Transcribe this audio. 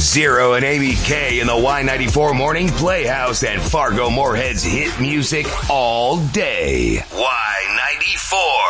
Zero and Amy K in the Y94 Morning Playhouse and Fargo Moorhead's hit music all day. Y94.